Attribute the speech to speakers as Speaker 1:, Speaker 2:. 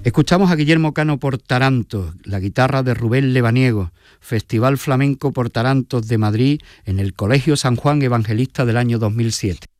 Speaker 1: Escuchamos a Guillermo Cano por Tarantos, la guitarra de Rubén Lebaniego, Festival Flamenco por Tarantos de Madrid en el Colegio San Juan Evangelista del año 2007.